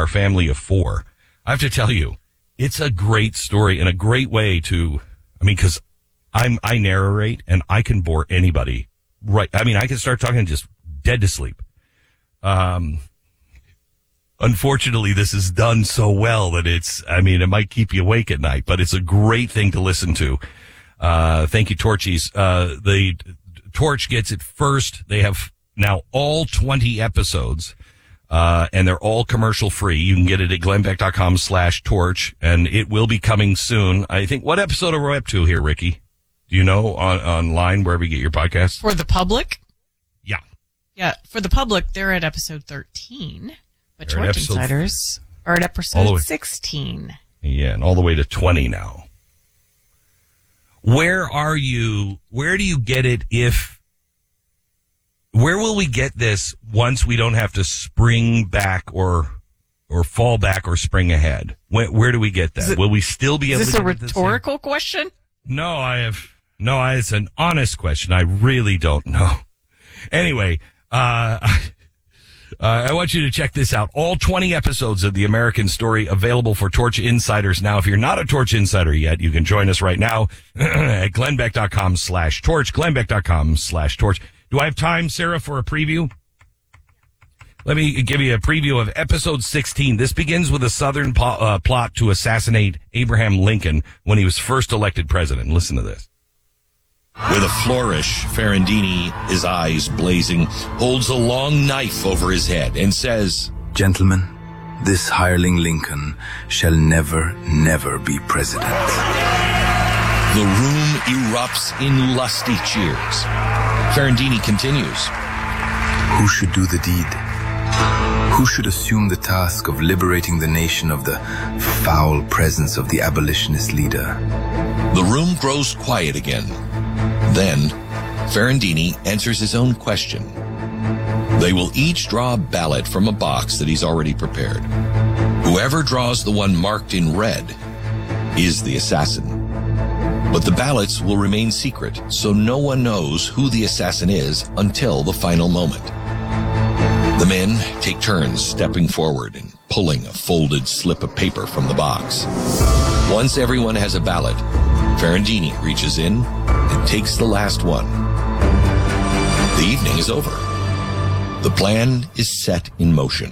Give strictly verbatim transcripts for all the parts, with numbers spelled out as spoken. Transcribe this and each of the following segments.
our family of four. I have to tell you, it's a great story and a great way to, I mean, because I'm I narrate and I can bore anybody. Right? I mean, I can start talking just dead to sleep. Um, unfortunately, this is done so well that it's, I mean, it might keep you awake at night, but it's a great thing to listen to. Uh, thank you, Torchies. Uh, the Torch gets it first. They have now all twenty episodes, uh, and they're all commercial free. You can get it at glennbeck.com slash torch, and it will be coming soon. I think, what episode are we up to here, Ricky? Do you know, on online, wherever you get your podcasts? For the public? Yeah. Yeah, for the public, they're at episode thirteen. But They're at Torch episode- Insiders are at All the episode way- sixteen. Yeah, and all the way to twenty now. Where are you? Where do you get it if, where will we get this once we don't have to spring back or, or fall back or spring ahead? Where, where do we get that? It, will we still be able is to this a get it the same- rhetorical question? No, I have, no, I, it's an honest question. I really don't know. Anyway, uh, Uh, I want you to check this out. All twenty episodes of The American Story available for Torch Insiders now. If you're not a Torch Insider yet, you can join us right now at glennbeck.com slash torch, glennbeck.com slash torch. Do I have time, Sarah, for a preview? Let me give you a preview of episode sixteen. This begins with a Southern po- uh, plot to assassinate Abraham Lincoln when he was first elected president. Listen to this. With a flourish, Ferrandini, his eyes blazing, holds a long knife over his head and says, Gentlemen, this hireling Lincoln shall never, never be president. The room erupts in lusty cheers. Ferrandini continues, Who should do the deed? Who should assume the task of liberating the nation of the foul presence of the abolitionist leader? The room grows quiet again. Then, Ferrandini answers his own question. They will each draw a ballot from a box that he's already prepared. Whoever draws the one marked in red is the assassin. But the ballots will remain secret, so no one knows who the assassin is until the final moment. The men take turns stepping forward and pulling a folded slip of paper from the box. Once everyone has a ballot, Ferrandini reaches in and takes the last one. The evening is over. The plan is set in motion.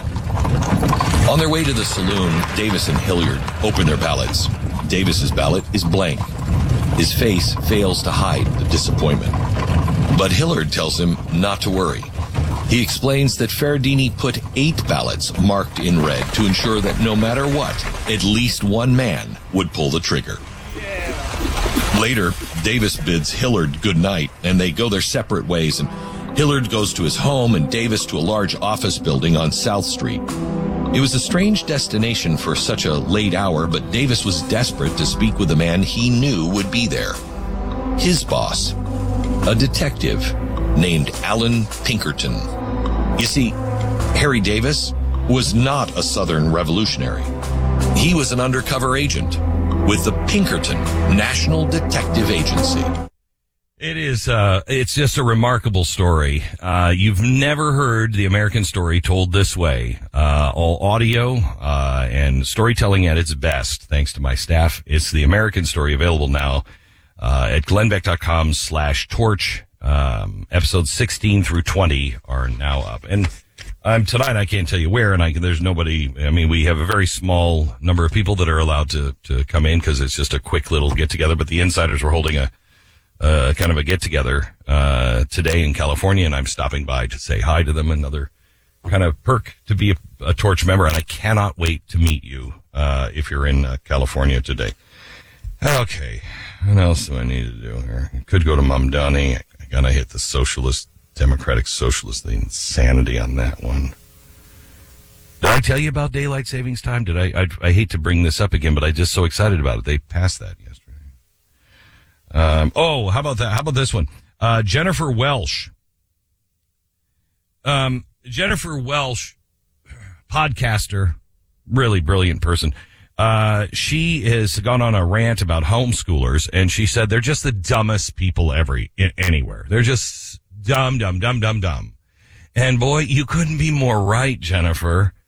On their way to the saloon, Davis and Hilliard open their ballots. Davis's ballot is blank. His face fails to hide the disappointment. But Hilliard tells him not to worry. He explains that Ferrandini put eight ballots marked in red to ensure that no matter what, at least one man would pull the trigger. Later, Davis bids Hilliard good night, and they go their separate ways, and Hilliard goes to his home and Davis to a large office building on South Street. It was a strange destination for such a late hour, but Davis was desperate to speak with a man he knew would be there. His boss, a detective named Alan Pinkerton. You see, Harry Davis was not a Southern revolutionary. He was an undercover agent with the Pinkerton National Detective Agency. It is, uh, it's just a remarkable story. Uh, you've never heard The American Story told this way. Uh, all audio, uh, and storytelling at its best, thanks to my staff. It's The American Story, available now, uh, at glennbeck.com slash torch. Um, episodes sixteen through twenty are now up. And, um, tonight I can't tell you where, and I, there's nobody, I mean, we have a very small number of people that are allowed to, to come in because it's just a quick little get together, but the insiders were holding a, Uh, kind of a get together, uh, today in California, and I'm stopping by to say hi to them. Another kind of perk to be a, a Torch member, and I cannot wait to meet you, uh, if you're in uh, California today. Okay. What else do I need to do here? I could go to Mamdani. I, I gotta hit the socialist, democratic socialist, the insanity on that one. Did I tell you about daylight savings time? Did I, I, I hate to bring this up again, but I'm just so excited about it. They passed that yesterday. Um, oh, how about that? How about this one? Uh, Jennifer Welsh. Um, Jennifer Welsh, podcaster, really brilliant person. Uh, she has gone on a rant about homeschoolers, and she said they're just the dumbest people every, anywhere. They're just dumb, dumb, dumb, dumb, dumb. And boy, you couldn't be more right, Jennifer.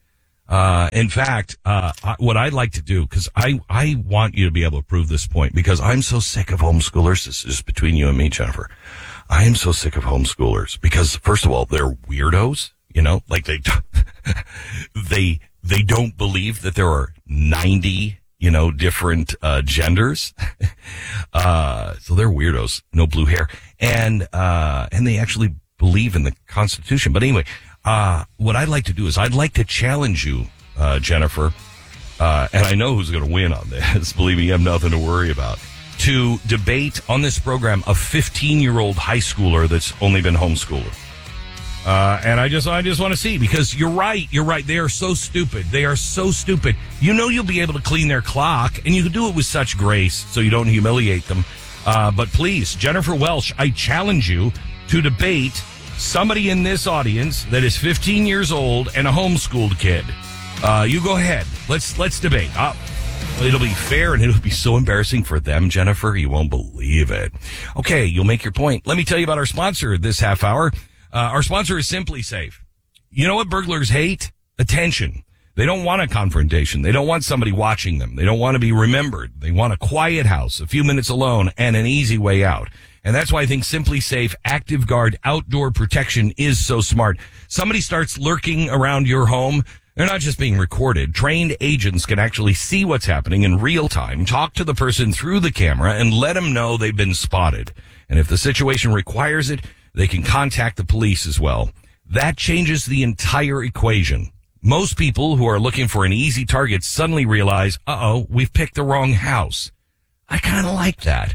Uh, in fact, uh, I, what I'd like to do, because I, I want you to be able to prove this point, because I'm so sick of homeschoolers. This is between you and me, Jennifer. I am so sick of homeschoolers because, first of all, they're weirdos, you know, like they, they, they don't believe that there are ninety, you know, different, uh, genders. uh, so they're weirdos, no blue hair. And, uh, and they actually believe in the Constitution. But anyway, Uh, what I'd like to do is I'd like to challenge you, uh, Jennifer, uh, and I know who's going to win on this. Believe me, you have nothing to worry about. To debate on this program a fifteen-year-old high schooler that's only been homeschooled. Uh, and I just, I just want to see, because you're right, you're right. They are so stupid. They are so stupid. You know you'll be able to clean their clock, and you can do it with such grace so you don't humiliate them. Uh, but please, Jennifer Welch, I challenge you to debate somebody in this audience that is fifteen years old and a homeschooled kid. Uh, you go ahead. Let's let's debate. Uh, it'll be fair, and it'll be so embarrassing for them, Jennifer. You won't believe it. Okay, you'll make your point. Let me tell you about our sponsor this half hour. Uh, our sponsor is Simply Safe. You know what burglars hate? Attention. They don't want a confrontation. They don't want somebody watching them. They don't want to be remembered. They want a quiet house, a few minutes alone, and an easy way out. And that's why I think Simply Safe Active Guard outdoor protection is so smart. Somebody starts lurking around your home, they're not just being recorded. Trained agents can actually see what's happening in real time, talk to the person through the camera, and let them know they've been spotted. And if the situation requires it, they can contact the police as well. That changes the entire equation. Most people who are looking for an easy target suddenly realize, uh-oh, we've picked the wrong house. I kind of like that.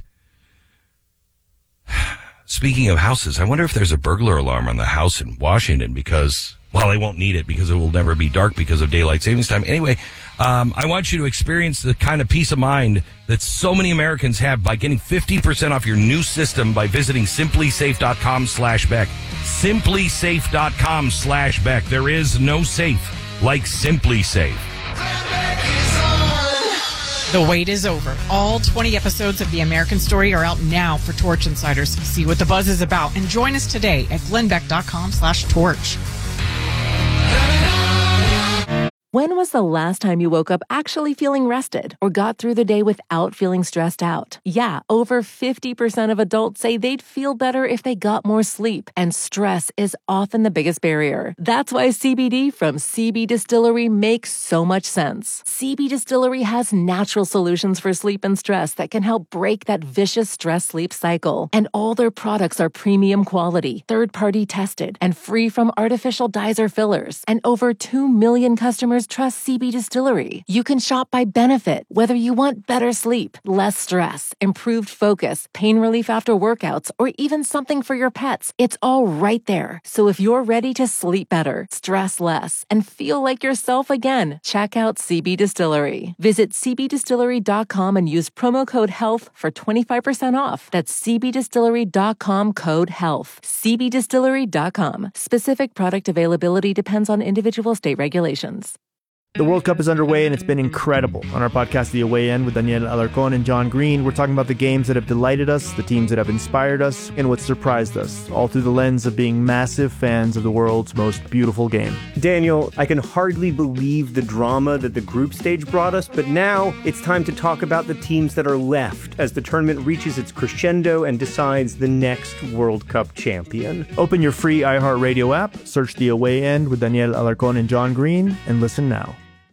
Speaking of houses, I wonder if there's a burglar alarm on the house in Washington because, well, they won't need it because it will never be dark because of daylight savings time. Anyway, um, I want you to experience the kind of peace of mind that so many Americans have by getting fifty percent off your new system by visiting simplysafe.com slash Beck. Simplysafe.com slash Beck. There is no safe like Simply Safe. The wait is over. All twenty episodes of The American Story are out now for Torch Insiders. See what the buzz is about and join us today at glennbeck.com slash torch. When was the last time you woke up actually feeling rested or got through the day without feeling stressed out? Yeah, over fifty percent of adults say they'd feel better if they got more sleep, and stress is often the biggest barrier. That's why C B D from C B Distillery makes so much sense. C B Distillery has natural solutions for sleep and stress that can help break that vicious stress-sleep cycle. And all their products are premium quality, third-party tested, and free from artificial dyes or fillers. And over two million customers trust C B Distillery. You can shop by benefit, whether you want better sleep, less stress, improved focus, pain relief after workouts, or even something for your pets. It's all right there. So if you're ready to sleep better, stress less, and feel like yourself again, check out C B Distillery. Visit c b distillery dot com and use promo code HEALTH for twenty-five percent off. That's c b distillery dot com code HEALTH. c b distillery dot com. Specific product availability depends on individual state regulations. The World Cup is underway, and it's been incredible. On our podcast, The Away End, with Daniel Alarcón and John Green, we're talking about the games that have delighted us, the teams that have inspired us, and what surprised us, all through the lens of being massive fans of the world's most beautiful game. Daniel, I can hardly believe the drama that the group stage brought us, but now it's time to talk about the teams that are left as the tournament reaches its crescendo and decides the next World Cup champion. Open your free iHeartRadio app, search The Away End with Daniel Alarcón and John Green, and listen now.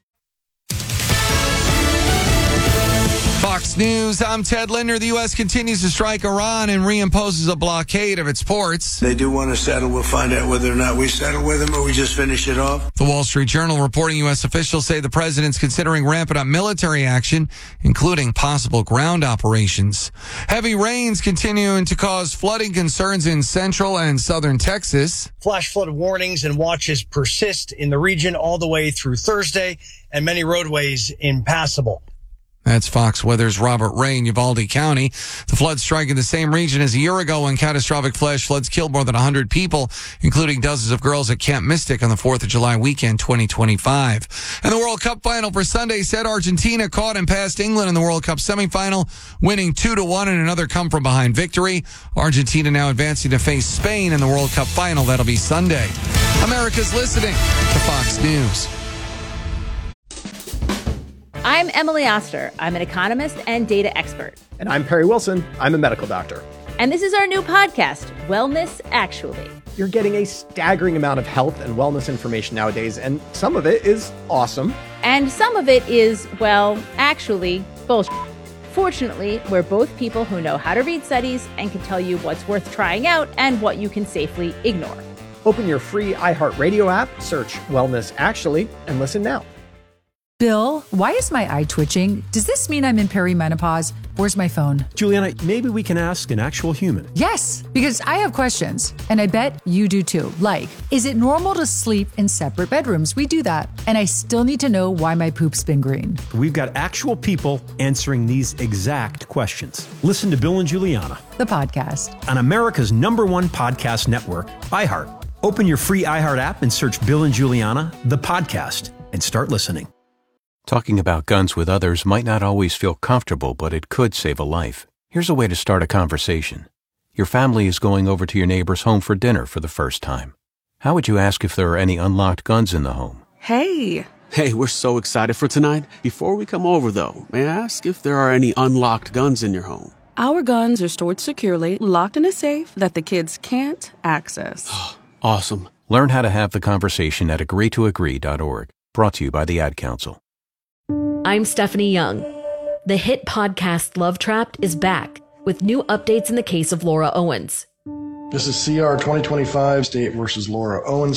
Fox News, I'm Ted Linder. The U S continues to strike Iran and reimposes a blockade of its ports. They do want to settle. We'll find out whether or not we settle with them or we just finish it off. The Wall Street Journal reporting U S officials say the president's considering ramping up military action, including possible ground operations. Heavy rains continuing to cause flooding concerns in central and southern Texas. Flash flood warnings and watches persist in the region all the way through Thursday, and many roadways impassable. That's Fox Weather's Robert Ray in Uvalde County. The flood striking the same region as a year ago when catastrophic flash floods killed more than one hundred people, including dozens of girls at Camp Mystic on the fourth of July weekend twenty twenty-five. And the World Cup final for Sunday said Argentina caught and passed England in the World Cup semifinal, winning two to one in another come-from-behind victory. Argentina now advancing to face Spain in the World Cup final. That'll be Sunday. America's listening to Fox News. I'm Emily Oster. I'm an economist and data expert. And I'm Perry Wilson. I'm a medical doctor. And this is our new podcast, Wellness Actually. You're getting a staggering amount of health and wellness information nowadays, and some of it is awesome. And some of it is, well, actually, bullshit. Fortunately, we're both people who know how to read studies and can tell you what's worth trying out and what you can safely ignore. Open your free iHeartRadio app, search Wellness Actually, and listen now. Bill, why is my eye twitching? Does this mean I'm in perimenopause? Where's my phone? Juliana, maybe we can ask an actual human. Yes, because I have questions, and I bet you do too. Like, is it normal to sleep in separate bedrooms? We do that. And I still need to know why my poop's been green. We've got actual people answering these exact questions. Listen to Bill and Juliana, the podcast, on America's number one podcast network, iHeart. Open your free iHeart app and search Bill and Juliana, the podcast, and start listening. Talking about guns with others might not always feel comfortable, but it could save a life. Here's a way to start a conversation. Your family is going over to your neighbor's home for dinner for the first time. How would you ask if there are any unlocked guns in the home? Hey! Hey, we're so excited for tonight. Before we come over, though, may I ask if there are any unlocked guns in your home? Our guns are stored securely, locked in a safe that the kids can't access. Awesome. Learn how to have the conversation at agree to agree dot org. Brought to you by the Ad Council. I'm Stephanie Young. The hit podcast Love Trapped is back with new updates in the case of Laura Owens. This is C R twenty twenty-five, State versus Laura Owens.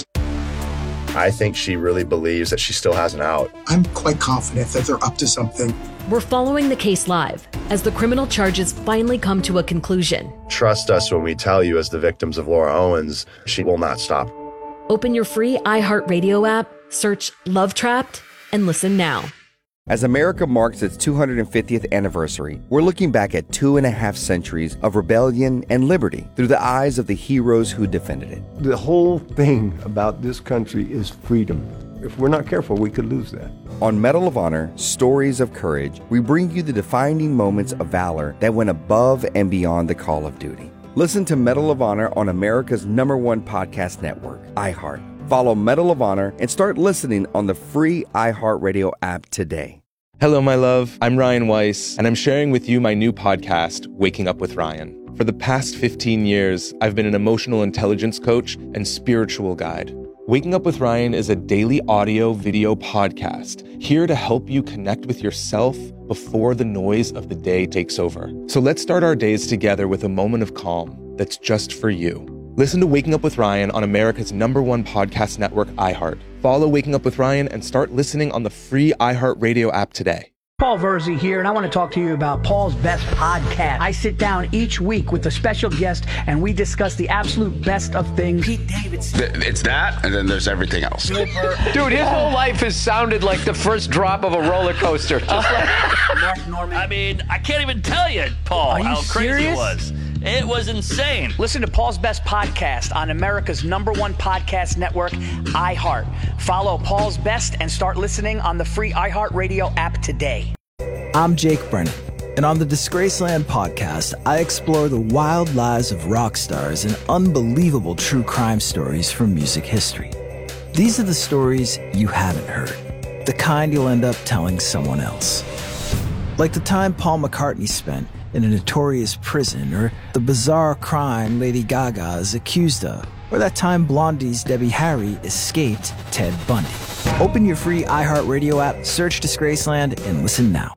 I think she really believes that she still has an out. I'm quite confident that they're up to something. We're following the case live as the criminal charges finally come to a conclusion. Trust us when we tell you, as the victims of Laura Owens, she will not stop. Open your free iHeartRadio app, search Love Trapped, and listen now. As America marks its two hundred fiftieth anniversary, we're looking back at two and a half centuries of rebellion and liberty through the eyes of the heroes who defended it. The whole thing about this country is freedom. If we're not careful, we could lose that. On Medal of Honor, Stories of Courage, we bring you the defining moments of valor that went above and beyond the call of duty. Listen to Medal of Honor on America's number one podcast network, iHeart. Follow Medal of Honor and start listening on the free iHeartRadio app today. Hello, my love. I'm Ryan Weiss, and I'm sharing with you my new podcast, Waking Up with Ryan. For the past fifteen years, I've been an emotional intelligence coach and spiritual guide. Waking Up with Ryan is a daily audio video podcast here to help you connect with yourself before the noise of the day takes over. So let's start our days together with a moment of calm that's just for you. Listen to Waking Up with Ryan on America's number one podcast network, iHeart. Follow Waking Up with Ryan and start listening on the free iHeartRadio app today. Paul Verzi here, and I want to talk to you about Paul's Best Podcast. I sit down each week with a special guest, and we discuss the absolute best of things. Pete Davidson. It's that, and then there's everything else. Dude, his whole life has sounded like the first drop of a roller coaster. Just like Mark Norman. I mean, I can't even tell you, Paul, how crazy serious? it was. It was insane. Listen to Paul's Best Podcast on America's number one podcast network, iHeart. Follow Paul's Best and start listening on the free iHeartRadio app today. I'm Jake Brennan, and on the Disgraceland podcast, I explore the wild lives of rock stars and unbelievable true crime stories from music history. These are the stories you haven't heard, the kind you'll end up telling someone else. Like the time Paul McCartney spent in a notorious prison, or the bizarre crime Lady Gaga is accused of, or that time Blondie's Debbie Harry escaped Ted Bundy. Open your free iHeartRadio app, search Disgraceland, and listen now.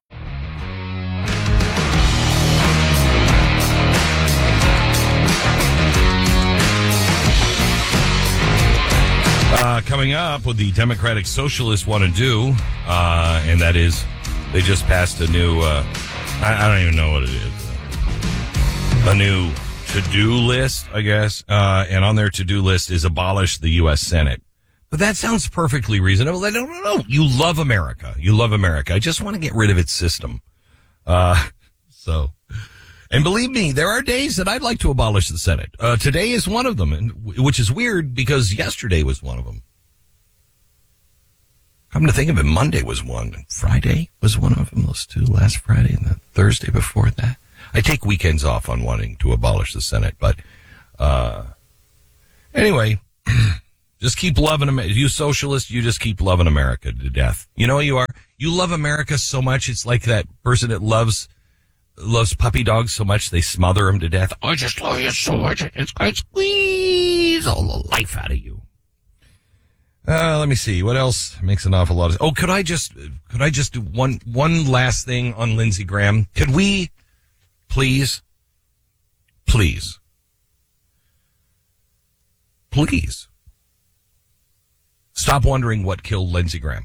Uh, coming up, what the Democratic Socialists want to do, uh, and that is they just passed a new, uh, I, I don't even know what it is, a new to-do list, I guess, uh, and on their to-do list is abolish the U S Senate. But that sounds perfectly reasonable. I don't know. You love America. You love America. I just want to get rid of its system. Uh, so, and believe me, there are days that I'd like to abolish the Senate. Uh, today is one of them, and which is weird because yesterday was one of them. Come to think of it, Monday was one. And Friday was one of them. Those two, last Friday and the Thursday before that. I take weekends off on wanting to abolish the Senate, but, uh, anyway, just keep loving America. You socialists, you just keep loving America to death. You know who you are? You love America so much. It's like that person that loves loves puppy dogs so much they smother them to death. I just love you so much. It's going to squeeze all the life out of you. Uh, let me see. What else makes an awful lot of... Oh, could I just, could I just do one, one last thing on Lindsey Graham? Could we please, please, please stop wondering what killed Lindsey Graham?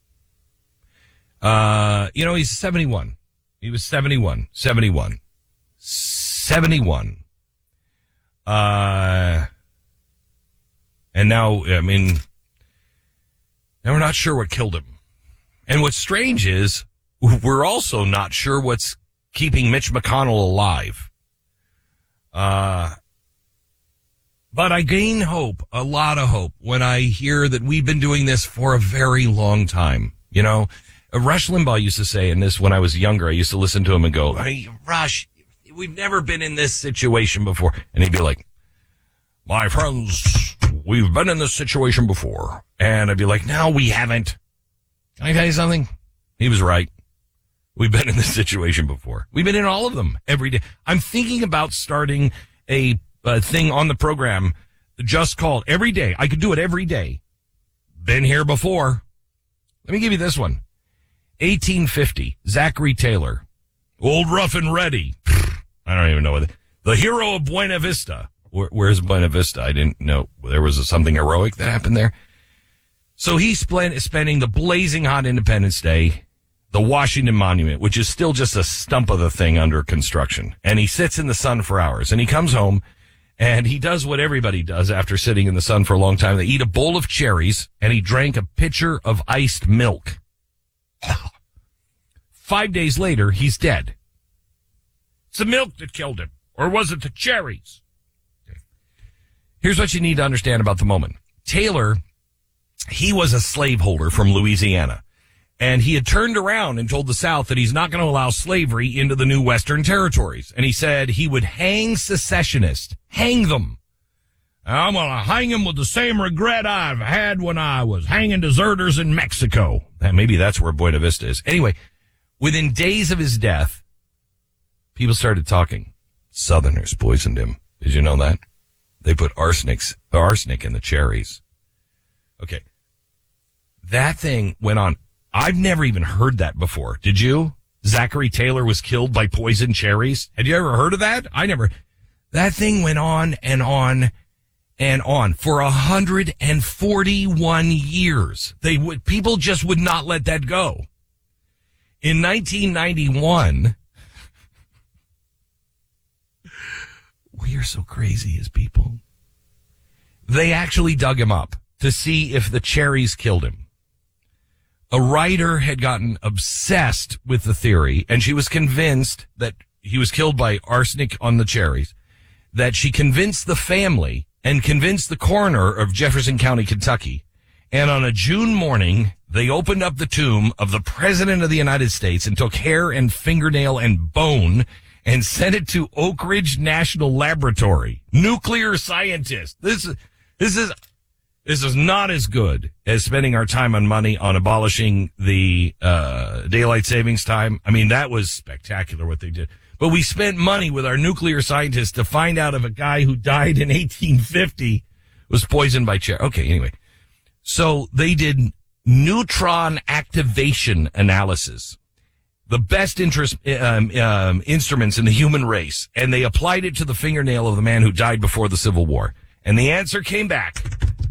Uh, you know, he's seventy-one. He was seventy-one, seventy-one, seventy-one. Uh, and now, I mean, now we're not sure what killed him. And what's strange is we're also not sure what's keeping Mitch McConnell alive. Uh, but I gain hope, a lot of hope, when I hear that we've been doing this for a very long time. You know, Rush Limbaugh used to say, and this when I was younger, I used to listen to him and go, hey, Rush, we've never been in this situation before. And he'd be like, my friends, we've been in this situation before. And I'd be like, no, we haven't. Can I tell you something? He was right. We've been in this situation before. We've been in all of them every day. I'm thinking about starting a, a thing on the program just called every day. I could do it every day. Been here before. Let me give you this one. eighteen fifty, Zachary Taylor. Old Rough and Ready. I don't even know what. The hero of Buena Vista. Where, where's Buena Vista? I didn't know there was a, something heroic that happened there. So he's spend, spending the blazing hot Independence Day, the Washington Monument, which is still just a stump of the thing under construction. And he sits in the sun for hours. And he comes home and he does what everybody does after sitting in the sun for a long time. They eat a bowl of cherries and he drank a pitcher of iced milk. Five days later, he's dead. It's the milk that killed him. Or was it the cherries? Okay. Here's what you need to understand about the moment. Taylor, he was a slaveholder from Louisiana. And he had turned around and told the South that he's not going to allow slavery into the new Western territories. And he said he would hang secessionists. Hang them. I'm going to hang them with the same regret I've had when I was hanging deserters in Mexico. And maybe that's where Buena Vista is. Anyway, within days of his death, people started talking. Southerners poisoned him. Did you know that? They put arsenic, arsenic in the cherries. Okay. That thing went on. I've never even heard that before. Did you? Zachary Taylor was killed by poisoned cherries. Had you ever heard of that? I never. That thing went on and on and on for one hundred forty-one years. They would, people just would not let that go. In nineteen ninety-one, we are so crazy as people. They actually dug him up to see if the cherries killed him. A writer had gotten obsessed with the theory, and she was convinced that he was killed by arsenic on the cherries, that she convinced the family and convinced the coroner of Jefferson County, Kentucky. And on a June morning, they opened up the tomb of the President of the United States and took hair and fingernail and bone and sent it to Oak Ridge National Laboratory. Nuclear scientist. This is, this is, this is not as good as spending our time and money on abolishing the, uh, daylight savings time. I mean, that was spectacular what they did. But we spent money with our nuclear scientists to find out if a guy who died in eighteen fifty was poisoned by cherry. Okay, anyway. So they did neutron activation analysis, the best interest, um, um, instruments in the human race, and they applied it to the fingernail of the man who died before the Civil War. And the answer came back.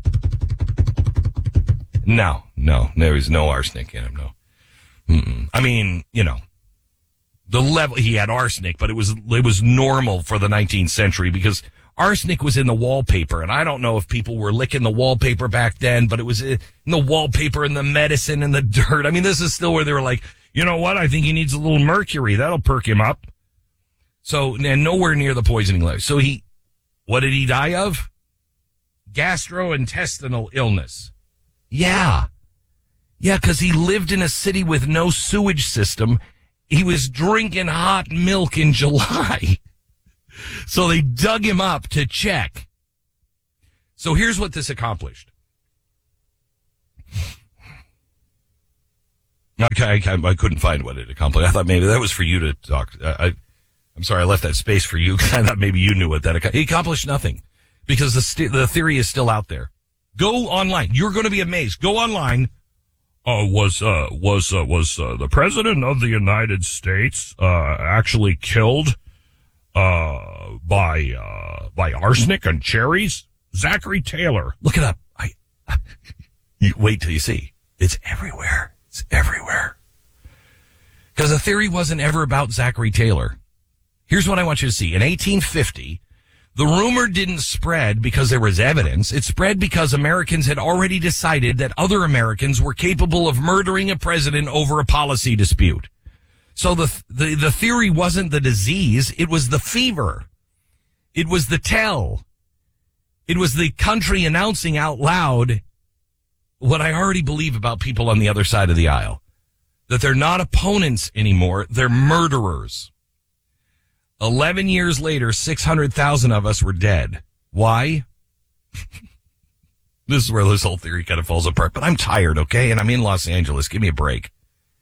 No, no, there was no arsenic in him, no. Mm-mm. I mean, you know, the level, he had arsenic, but it was, it was normal for the nineteenth century because arsenic was in the wallpaper, and I don't know if people were licking the wallpaper back then, but it was in the wallpaper and the medicine and the dirt. I mean, this is still where they were like, you know what? I think he needs a little mercury. That'll perk him up. So, and nowhere near the poisoning level. So he, what did he die of? Gastrointestinal illness. Yeah. Yeah, because he lived in a city with no sewage system. He was drinking hot milk in July. So they dug him up to check. So here's what this accomplished. Okay, I, I couldn't find what it accomplished. I thought maybe that was for you to talk. I, I, I'm sorry, I left that space for you because I thought maybe you knew what that accomplished. He accomplished nothing because the st- the theory is still out there. Go online. You're going to be amazed. Go online. Uh, was uh, was uh, was uh, the president of the United States uh, actually killed uh, by uh, by arsenic and cherries? Zachary Taylor. Look it up. I. You wait till you see. It's everywhere. It's everywhere. Because the theory wasn't ever about Zachary Taylor. Here's what I want you to see. In eighteen fifty, the rumor didn't spread because there was evidence. It spread because Americans had already decided that other Americans were capable of murdering a president over a policy dispute. So the, the, the theory wasn't the disease. It was the fever. It was the tell. It was the country announcing out loud what I already believe about people on the other side of the aisle. That they're not opponents anymore. They're murderers. Eleven years later, six hundred thousand of us were dead. Why? This is where this whole theory kind of falls apart. But I'm tired, okay? And I'm in Los Angeles. Give me a break.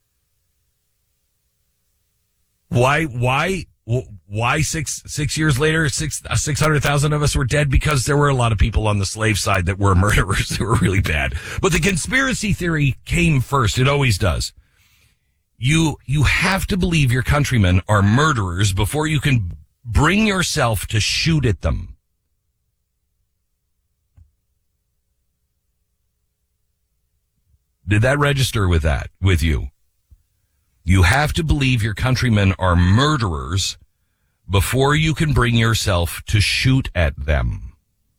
Why, why, why six, six years later, six, uh, six hundred thousand of us were dead? Because there were a lot of people on the slave side that were murderers. They were really bad. But the conspiracy theory came first. It always does. You, you have to believe your countrymen are murderers before you can bring yourself to shoot at them. Did that register with that, with you? You have to believe your countrymen are murderers before you can bring yourself to shoot at them.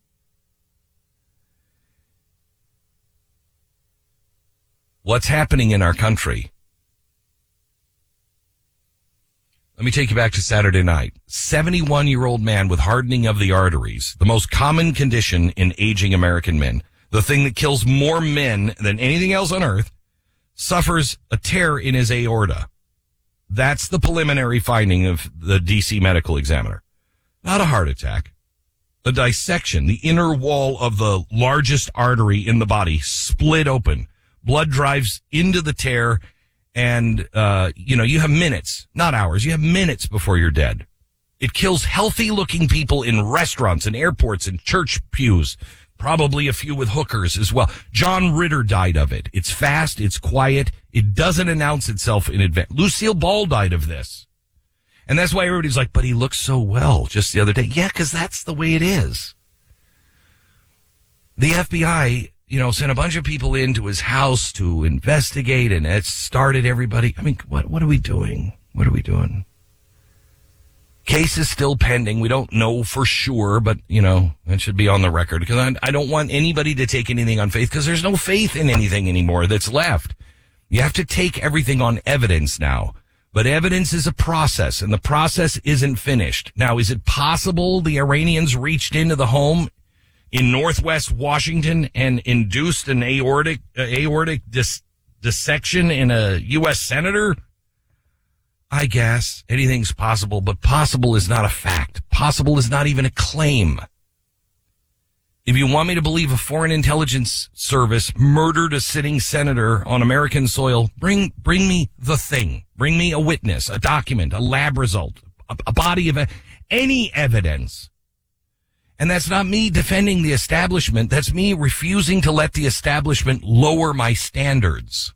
What's happening in our country? Let me take you back to Saturday night. seventy-one-year-old man with hardening of the arteries, the most common condition in aging American men, the thing that kills more men than anything else on earth, suffers a tear in his aorta. That's the preliminary finding of the D C medical examiner. Not a heart attack. A dissection. The inner wall of the largest artery in the body split open. Blood drives into the tear. And, uh, you know, you have minutes, not hours. You have minutes before you're dead. It kills healthy looking people in restaurants and airports and church pews. Probably a few with hookers as well. John Ritter died of it. It's fast. It's quiet. It doesn't announce itself in advance. Lucille Ball died of this. And that's why everybody's like, but he looks so well just the other day. Yeah, because that's the way it is. The F B I, you know, sent a bunch of people into his house to investigate, and it started everybody. I mean, what what are we doing? What are we doing? Case is still pending. We don't know for sure, but, you know, it should be on the record because I, I don't want anybody to take anything on faith because there's no faith in anything anymore that's left. You have to take everything on evidence now. But evidence is a process, and the process isn't finished. Now, is it possible the Iranians reached into the home in Northwest Washington and induced an aortic uh, aortic dis- dissection in a U S senator? I guess anything's possible, but possible is not a fact. Possible is not even a claim. If you want me to believe a foreign intelligence service murdered a sitting senator on American soil, bring bring me the thing. Bring me a witness, a document, a lab result, a, a body of a, any evidence. And that's not me defending the establishment. That's me refusing to let the establishment lower my standards.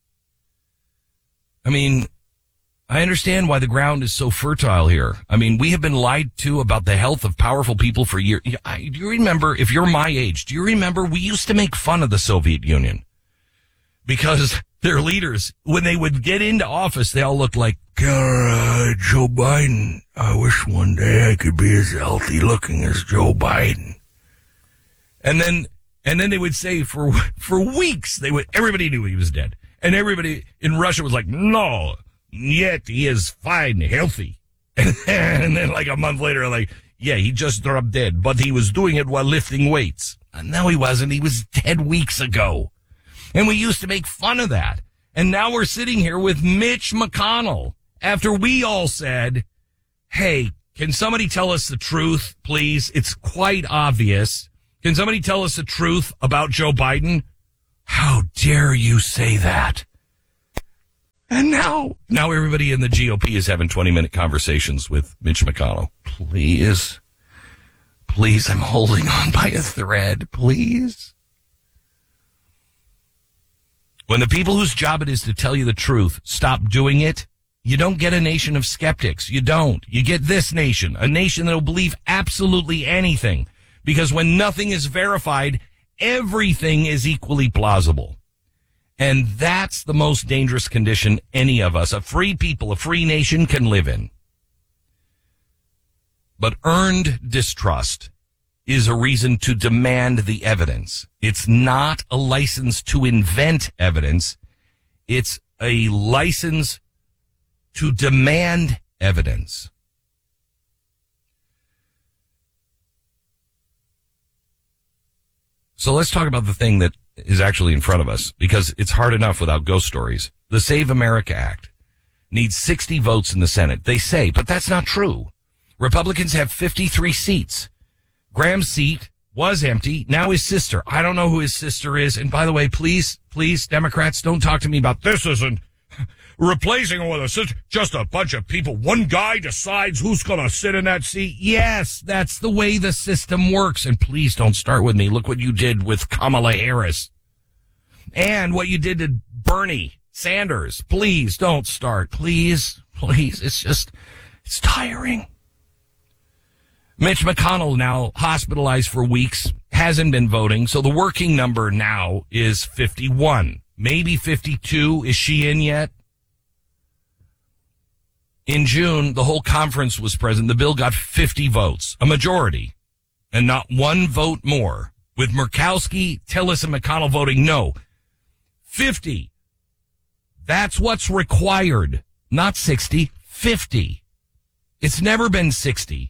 I mean, I understand why the ground is so fertile here. I mean, we have been lied to about the health of powerful people for years. Do you remember, if you're my age, do you remember we used to make fun of the Soviet Union? Because their leaders, when they would get into office, they all looked like, uh, Joe Biden. I wish one day I could be as healthy looking as Joe Biden. And then, and then they would say for, for weeks, they would, everybody knew he was dead. And everybody in Russia was like, no, yet he is fine, healthy. And then like a month later, like, yeah, he just dropped dead, but he was doing it while lifting weights. And no, he wasn't. He was dead weeks ago. And we used to make fun of that. And now we're sitting here with Mitch McConnell after we all said, hey, can somebody tell us the truth, please? It's quite obvious. Can somebody tell us the truth about Joe Biden? How dare you say that? now, now everybody in the G O P is having twenty-minute conversations with Mitch McConnell. Please, please, I'm holding on by a thread. Please. When the people whose job it is to tell you the truth stop doing it, you don't get a nation of skeptics. You don't. You get this nation, a nation that will believe absolutely anything. Because when nothing is verified, everything is equally plausible. And that's the most dangerous condition any of us, a free people, a free nation, can live in. But earned distrust is a reason to demand the evidence. It's not a license to invent evidence. It's a license to demand evidence. So let's talk about the thing that is actually in front of us, because it's hard enough without ghost stories. The Save America Act needs sixty votes in the Senate. They say, but that's not true. Republicans have fifty-three seats. Graham's seat was empty. Now his sister. I don't know who his sister is. And by the way, please, please, Democrats, don't talk to me about this isn't replacing her with a sister. Just a bunch of people. One guy decides who's going to sit in that seat. Yes, that's the way the system works. And please don't start with me. Look what you did with Kamala Harris. And what you did to Bernie Sanders. Please don't start. Please, please. It's just, it's tiring. Mitch McConnell, now hospitalized for weeks, hasn't been voting. So the working number now is fifty-one, maybe fifty-two. Is she in yet? In June, the whole conference was present. The bill got fifty votes, a majority, and not one vote more. With Murkowski, Tillis, and McConnell voting no. fifty. That's what's required. Not sixty, fifty. It's never been sixty.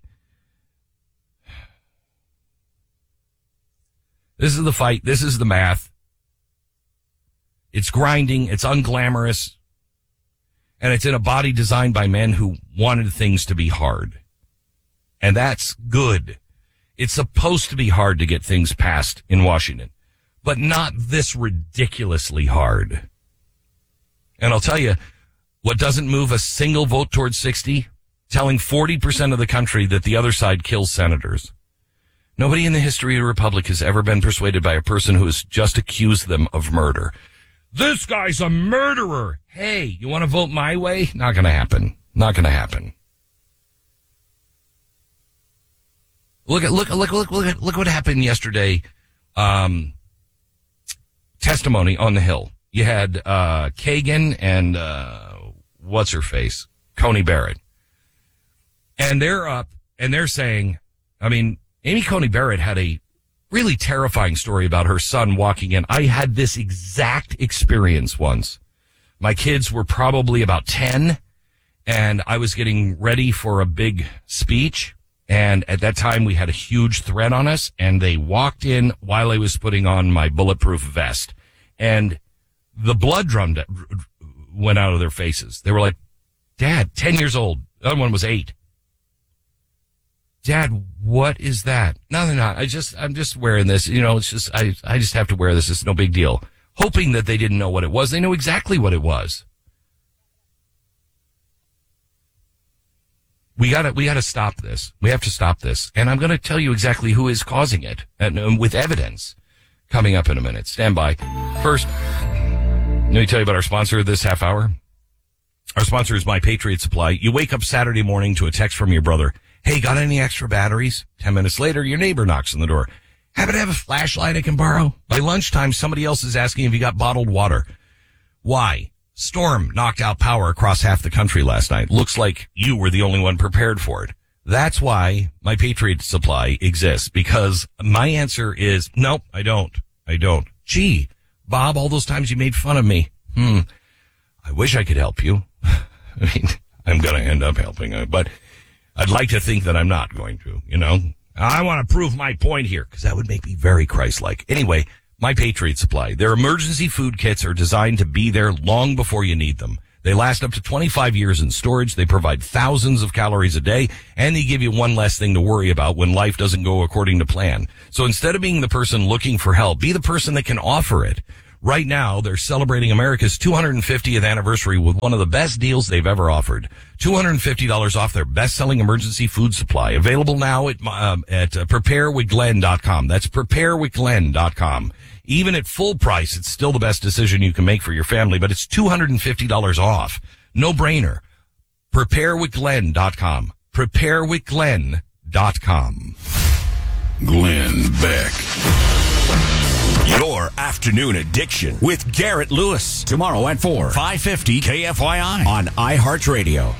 This is the fight. This is the math. It's grinding. It's unglamorous. And it's in a body designed by men who wanted things to be hard. And that's good. It's supposed to be hard to get things passed in Washington, but not this ridiculously hard. And I'll tell you, what doesn't move a single vote towards sixty? Telling forty percent of the country that the other side kills senators. Nobody in the history of the Republic has ever been persuaded by a person who has just accused them of murder. This guy's a murderer. Hey, you want to vote my way? Not going to happen. Not going to happen. Look at look look look look at look what happened yesterday. Um, testimony on the Hill. You had uh, Kagan and uh, what's her face, Coney Barrett, and they're up and they're saying, I mean, Amy Coney Barrett had a really terrifying story about her son walking in. I had this exact experience once. My kids were probably about ten, and I was getting ready for a big speech. And at that time, we had a huge threat on us, and they walked in while I was putting on my bulletproof vest. And the blood drum went out of their faces. They were like, Dad, ten years old. The other one was eight. Dad, what is that? No, they're not. I just, I'm just wearing this. You know, it's just, I, I just have to wear this. It's no big deal. Hoping that they didn't know what it was. They knew exactly what it was. We gotta, we gotta stop this. We have to stop this. And I'm gonna tell you exactly who is causing it, and um, with evidence coming up in a minute. Stand by. First, let me tell you about our sponsor this half hour. Our sponsor is My Patriot Supply. You wake up Saturday morning to a text from your brother. Hey, got any extra batteries? Ten minutes later, your neighbor knocks on the door. Happen to have a flashlight I can borrow? By lunchtime, somebody else is asking if you got bottled water. Why? Storm knocked out power across half the country last night. Looks like you were the only one prepared for it. That's why My Patriot Supply exists, because my answer is, nope, I don't. I don't. Gee, Bob, all those times you made fun of me. Hmm. I wish I could help you. I mean, I'm going to end up helping, but I'd like to think that I'm not going to, you know. I want to prove my point here, because that would make me very Christ-like. Anyway, My Patriot Supply. Their emergency food kits are designed to be there long before you need them. They last up to twenty-five years in storage. They provide thousands of calories a day, and they give you one less thing to worry about when life doesn't go according to plan. So instead of being the person looking for help, be the person that can offer it. Right now, they're celebrating America's two hundred fiftieth anniversary with one of the best deals they've ever offered. two hundred fifty dollars off their best-selling emergency food supply. Available now at, um, at uh, prepare with glenn dot com. That's prepare with glenn dot com. Even at full price, it's still the best decision you can make for your family, but it's two hundred fifty dollars off. No brainer. prepare with glenn dot com. prepare with glenn dot com. Glenn Beck. Your Afternoon Addiction with Garrett Lewis. Tomorrow at four, five fifty K F Y I on iHeartRadio.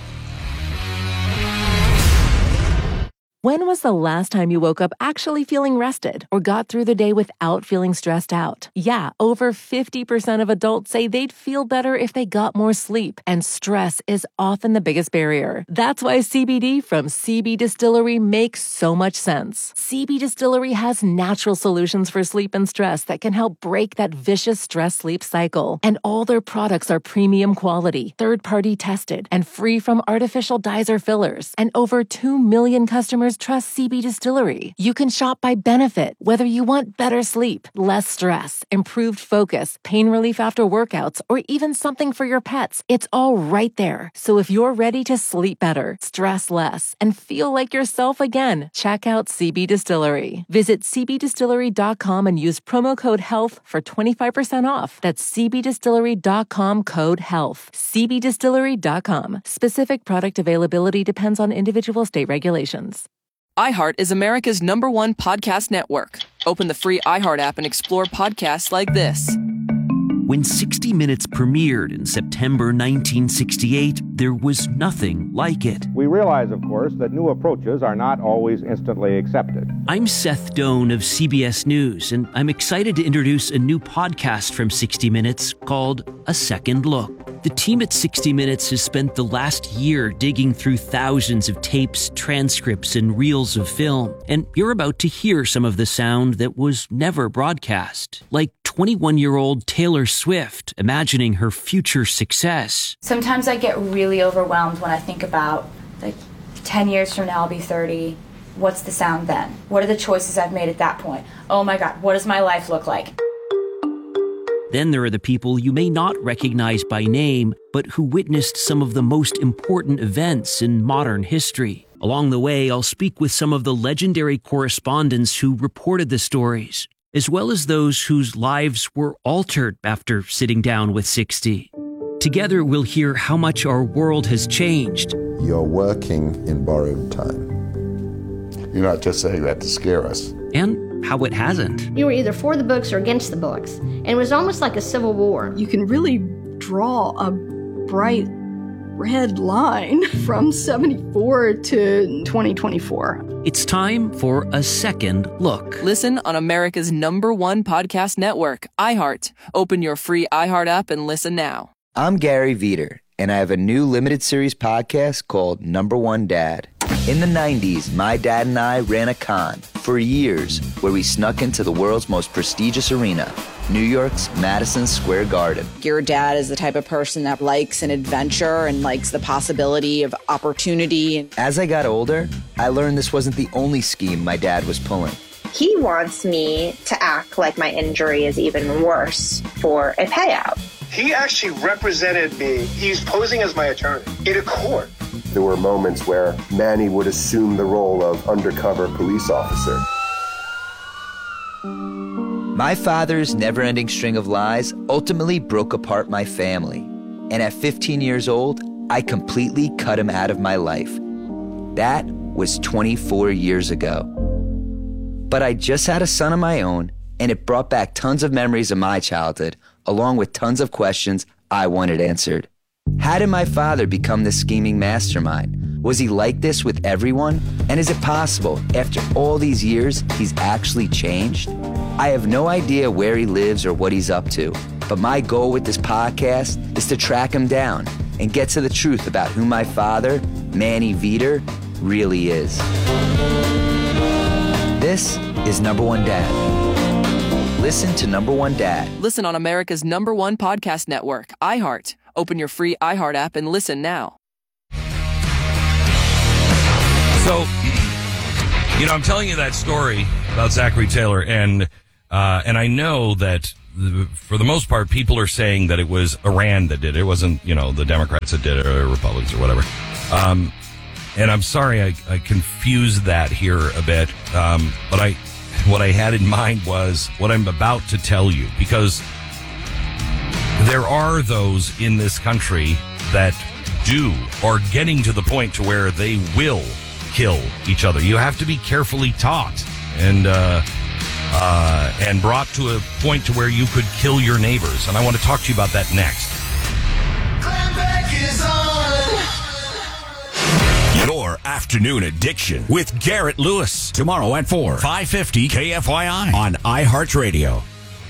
When was the last time you woke up actually feeling rested or got through the day without feeling stressed out? Yeah, over fifty percent of adults say they'd feel better if they got more sleep, and stress is often the biggest barrier. That's why C B D from C B Distillery makes so much sense. C B Distillery has natural solutions for sleep and stress that can help break that vicious stress-sleep cycle. And all their products are premium quality, third-party tested, and free from artificial dyes or fillers. And over two million customers trust C B Distillery. You can shop by benefit, whether you want better sleep, less stress, improved focus, pain relief after workouts, or even something for your pets. It's all right there. So if you're ready to sleep better, stress less, and feel like yourself again, check out C B Distillery. Visit c b distillery dot com and use promo code HEALTH for twenty-five percent off. That's c b distillery dot com code HEALTH. c b distillery dot com. Specific product availability depends on individual state regulations. iHeart is America's number one podcast network. Open the free iHeart app and explore podcasts like this. When sixty minutes premiered in September nineteen sixty-eight, there was nothing like it. We realize, of course, that new approaches are not always instantly accepted. I'm Seth Doan of C B S News, and I'm excited to introduce a new podcast from sixty minutes called A Second Look. The team at sixty minutes has spent the last year digging through thousands of tapes, transcripts, and reels of film, and you're about to hear some of the sound that was never broadcast, like twenty-one-year-old Taylor Swift imagining her future success. Sometimes I get really overwhelmed when I think about, like, ten years from now I'll be thirty. What's the sound then? What are the choices I've made at that point? Oh my God, what does my life look like? Then there are the people you may not recognize by name, but who witnessed some of the most important events in modern history. Along the way, I'll speak with some of the legendary correspondents who reported the stories, as well as those whose lives were altered after sitting down with sixty. Together, we'll hear how much our world has changed. You're working in borrowed time. You're not just saying that to scare us. And how it hasn't. You were either for the books or against the books, and it was almost like a civil war. You can really draw a bright red line from seventy-four to twenty twenty-four. It's time for A Second Look. Listen on America's number one podcast network, iHeart. Open your free iHeart app and listen now. I'm Gary Veter, and I have a new limited series podcast called Number One Dad. In the nineties, my dad and I ran a con for years where we snuck into the world's most prestigious arena, New York's Madison Square Garden. Your dad is the type of person that likes an adventure and likes the possibility of opportunity. As I got older, I learned this wasn't the only scheme my dad was pulling. He wants me to act like my injury is even worse for a payout. He actually represented me. He's posing as my attorney in a court. There were moments where Manny would assume the role of undercover police officer. My father's never-ending string of lies ultimately broke apart my family. And at fifteen years old, I completely cut him out of my life. That was twenty-four years ago. But I just had a son of my own, and it brought back tons of memories of my childhood, along with tons of questions I wanted answered. How did my father become this scheming mastermind? Was he like this with everyone? And is it possible, after all these years, he's actually changed? I have no idea where he lives or what he's up to, but my goal with this podcast is to track him down and get to the truth about who my father, Manny Veter, really is. This is Number One Dad. Listen to Number One Dad. Listen on America's number one podcast network, iHeart. Open your free iHeart app and listen now. So, you know, I'm telling you that story about Zachary Taylor, and uh, and I know that the, for the most part, people are saying that it was Iran that did it. It wasn't, you know, the Democrats that did it or Republicans or whatever. Um, and I'm sorry I, I confused that here a bit. Um, but I, what I had in mind was what I'm about to tell you, because there are those in this country that do, or getting to the point to where they will kill each other. You have to be carefully taught and, uh, Uh, and brought to a point to where you could kill your neighbors. And I want to talk to you about that next. Your afternoon addiction with Garrett Lewis. Tomorrow at four, five fifty K F Y I on iHeartRadio.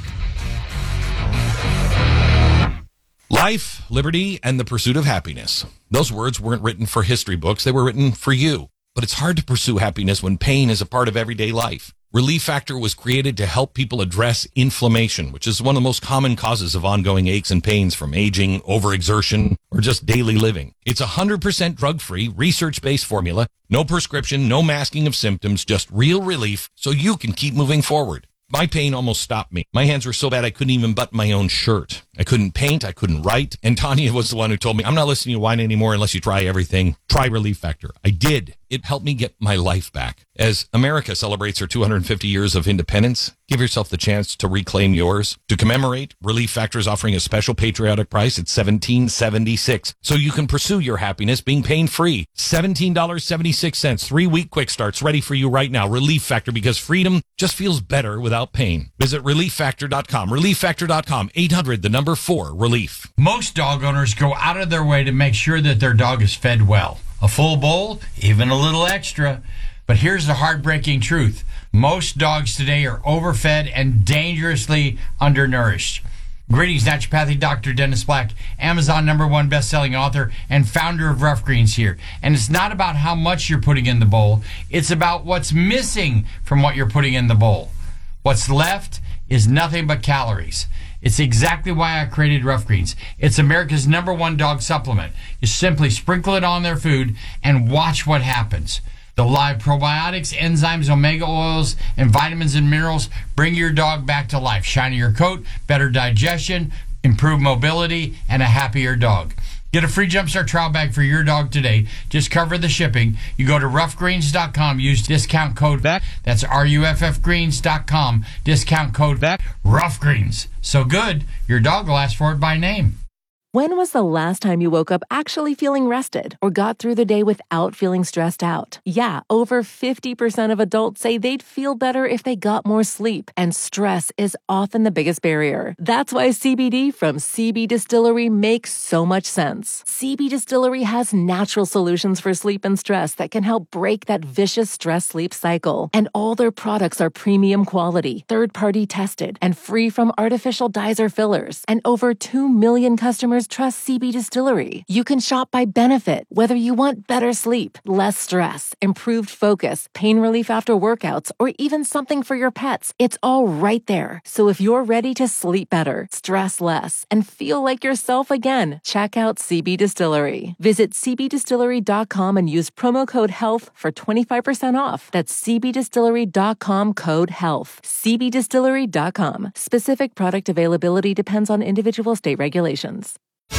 Life, liberty, and the pursuit of happiness. Those words weren't written for history books. They were written for you. But it's hard to pursue happiness when pain is a part of everyday life. Relief Factor was created to help people address inflammation, which is one of the most common causes of ongoing aches and pains from aging, overexertion, or just daily living. It's a one hundred percent drug-free, research-based formula, no prescription, no masking of symptoms, just real relief so you can keep moving forward. My pain almost stopped me. My hands were so bad I couldn't even button my own shirt. I couldn't paint. I couldn't write. And Tanya was the one who told me, I'm not listening to wine anymore unless you try everything. Try Relief Factor. I did. It helped me get my life back. As America celebrates her two hundred fifty years of independence, give yourself the chance to reclaim yours. To commemorate, Relief Factor is offering a special patriotic price at seventeen dollars and seventy-six cents, so you can pursue your happiness being pain-free. seventeen dollars and seventy-six cents. Three-week quick starts ready for you right now. Relief Factor, because freedom just feels better without pain. Visit relief factor dot com. relief factor dot com. eight hundred, the number four, relief. Most dog owners go out of their way to make sure that their dog is fed well. A full bowl, even a little extra. But here's the heartbreaking truth. Most dogs today are overfed and dangerously undernourished. Greetings, naturopathic Doctor Dennis Black, Amazon number one best-selling author and founder of Rough Greens here. And it's not about how much you're putting in the bowl. It's about what's missing from what you're putting in the bowl. What's left is nothing but calories. It's exactly why I created Rough Greens. It's America's number one dog supplement. You simply sprinkle it on their food and watch what happens. The live probiotics, enzymes, omega oils, and vitamins and minerals bring your dog back to life. Shinier coat, better digestion, improved mobility, and a happier dog. Get a free Jumpstart trial bag for your dog today. Just cover the shipping. You go to rough greens dot com. Use discount code BACK. That's R U F F greens dot com. Discount code BACK. Rough Greens. So good, your dog will ask for it by name. When was the last time you woke up actually feeling rested or got through the day without feeling stressed out? Yeah, over fifty percent of adults say they'd feel better if they got more sleep, and stress is often the biggest barrier. That's why C B D from C B Distillery makes so much sense. C B Distillery has natural solutions for sleep and stress that can help break that vicious stress-sleep cycle. And all their products are premium quality, third-party tested, and free from artificial dyes or fillers. And over two million customers trust C B Distillery. You can shop by benefit, whether you want better sleep, less stress, improved focus, pain relief after workouts, or even something for your pets. It's all right there. So if you're ready to sleep better, stress less, and feel like yourself again, check out C B Distillery. Visit c b distillery dot com and use promo code HEALTH for twenty-five percent off. That's c b distillery dot com code HEALTH. c b distillery dot com. Specific product availability depends on individual state regulations.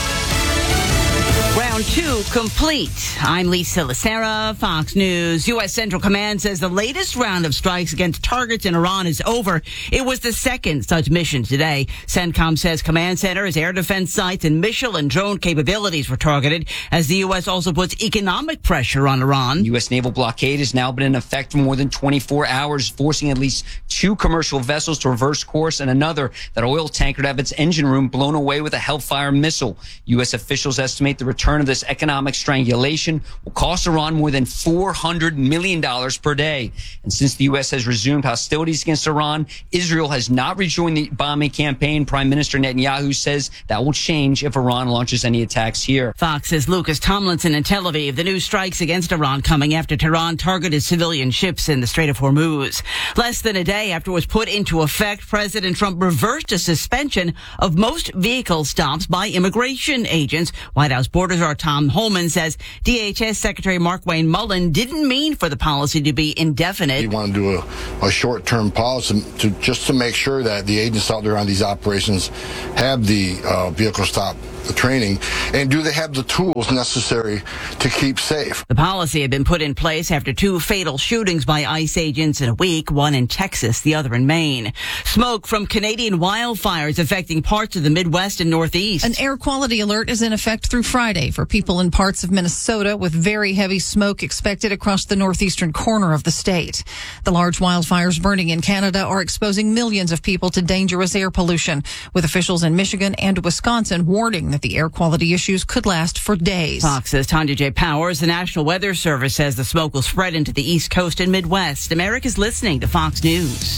Round two complete. I'm Lisa Lacera, Fox News. U S. Central Command says the latest round of strikes against targets in Iran is over. It was the second such mission today. CENTCOM says command centers, air defense sites, and missile and drone capabilities were targeted as the U S also puts economic pressure on Iran. U S naval blockade has now been in effect for more than twenty-four hours, forcing at least two commercial vessels to reverse course and another, that oil tanker, to have its engine room blown away with a Hellfire missile. U S officials estimate the return of this economic strangulation will cost Iran more than four hundred million dollars per day. And since the U S has resumed hostilities against Iran, Israel has not rejoined the bombing campaign. Prime Minister Netanyahu says that will change if Iran launches any attacks here. Fox's Lucas Tomlinson in Tel Aviv. The new strikes against Iran coming after Tehran targeted civilian ships in the Strait of Hormuz. Less than a day after it was put into effect, President Trump reversed a suspension of most vehicle stops by immigration agents. White House borders are Our Tom Holman says D H S Secretary Mark Wayne Mullen didn't mean for the policy to be indefinite. We want to do a, a short-term policy to just to make sure that the agents out there on these operations have the uh, vehicle stop the training, and do they have the tools necessary to keep safe? The policy had been put in place after two fatal shootings by ICE agents in a week, one in Texas, the other in Maine. Smoke from Canadian wildfires affecting parts of the Midwest and Northeast. An air quality alert is in effect through Friday for people in parts of Minnesota, with very heavy smoke expected across the northeastern corner of the state. The large wildfires burning in Canada are exposing millions of people to dangerous air pollution, with officials in Michigan and Wisconsin warning that the air quality issues could last for days. Fox's Tanya J. Powers. The National Weather Service says the smoke will spread into the East Coast and Midwest. America's listening to Fox News.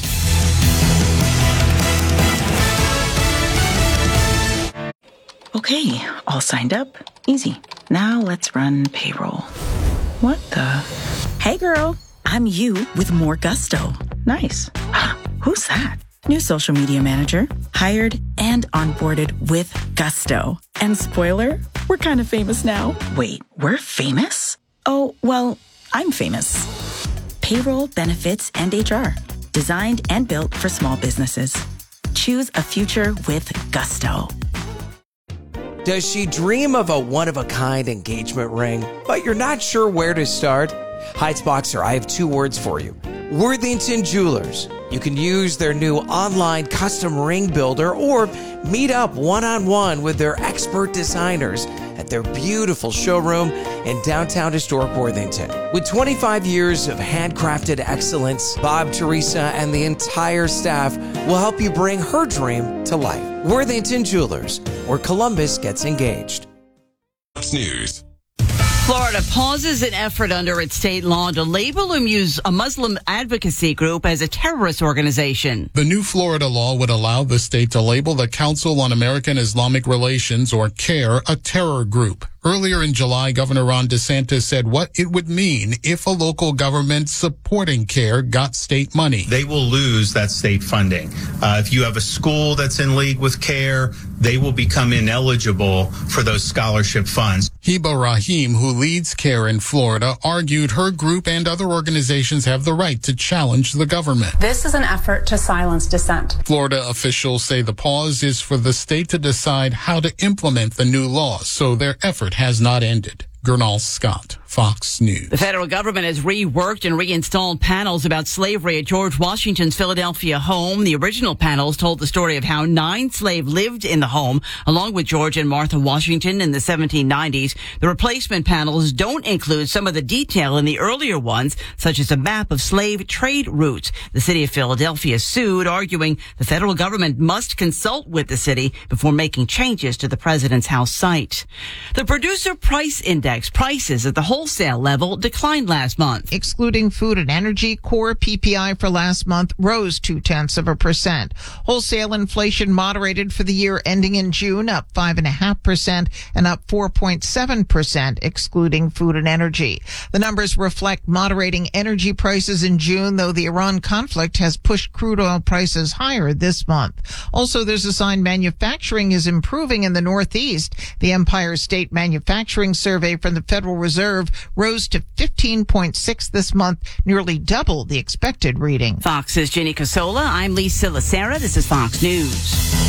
Okay, all signed up. Easy. Now let's run payroll. What the? Hey girl, I'm you with more gusto. Nice. Who's that? New social media manager, hired and onboarded with gusto. And spoiler, we're kind of famous now. Wait, we're famous? Oh, well, I'm famous. Payroll, benefits, and H R. Designed and built for small businesses. Choose a future with gusto. Does she dream of a one-of-a-kind engagement ring, but you're not sure where to start? Heights-Boxer, I have two words for you. Worthington Jewelers. You can use their new online custom ring builder or meet up one-on-one with their expert designers at their beautiful showroom in downtown historic Worthington. With twenty-five years of handcrafted excellence, Bob, Teresa, and the entire staff will help you bring her dream to life. Worthington Jewelers, where Columbus gets engaged. News. Florida pauses an effort under its state law to label a Muslim advocacy group as a terrorist organization. The new Florida law would allow the state to label the Council on American Islamic Relations, or CAIR, a terror group. Earlier in July, Governor Ron DeSantis said what it would mean if a local government supporting CAIR got state money. They will lose that state funding. Uh, if you have a school that's in league with CAIR, they will become ineligible for those scholarship funds. Heba Rahim, who leads CAIR in Florida, argued her group and other organizations have the right to challenge the government. This is an effort to silence dissent. Florida officials say the pause is for the state to decide how to implement the new law, so their effort has not ended. Gernal Scott, Fox News. The federal government has reworked and reinstalled panels about slavery at George Washington's Philadelphia home. The original panels told the story of how nine slaves lived in the home, along with George and Martha Washington in the seventeen nineties. The replacement panels don't include some of the detail in the earlier ones, such as a map of slave trade routes. The city of Philadelphia sued, arguing the federal government must consult with the city before making changes to the president's house site. The Producer Price Index prices at the wholesale level declined last month. Excluding food and energy, core P P I for last month rose two tenths of a percent. Wholesale inflation moderated for the year ending in June, up five and a half percent and up four point seven percent, excluding food and energy. The numbers reflect moderating energy prices in June, though the Iran conflict has pushed crude oil prices higher this month. Also, there's a sign manufacturing is improving in the Northeast. The Empire State Manufacturing Survey from the Federal Reserve rose to fifteen point six this month, nearly double the expected reading. Fox's Jenny Casola. I'm Lisa Lacera. This is Fox News.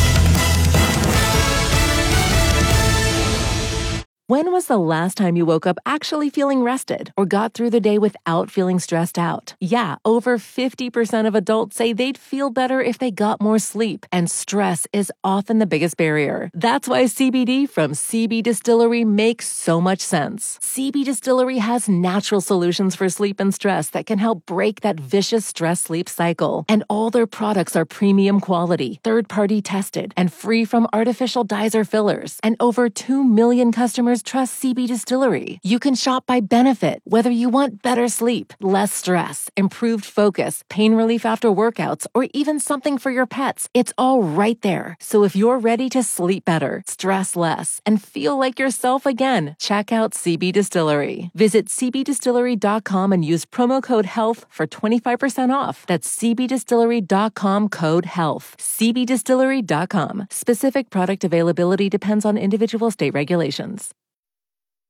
When was the last time you woke up actually feeling rested or got through the day without feeling stressed out? Yeah, over fifty percent of adults say they'd feel better if they got more sleep, and stress is often the biggest barrier. That's why C B D from C B Distillery makes so much sense. C B Distillery has natural solutions for sleep and stress that can help break that vicious stress-sleep cycle. And all their products are premium quality, third-party tested, and free from artificial dyes or fillers. And over two million customers trust C B Distillery. You can shop by benefit, whether you want better sleep, less stress, improved focus, pain relief after workouts, or even something for your pets. It's all right there. So if you're ready to sleep better, stress less, and feel like yourself again, check out C B Distillery. Visit c b distillery dot com and use promo code HEALTH for twenty-five percent off. That's c b distillery dot com code HEALTH. c b distillery dot com. Specific product availability depends on individual state regulations.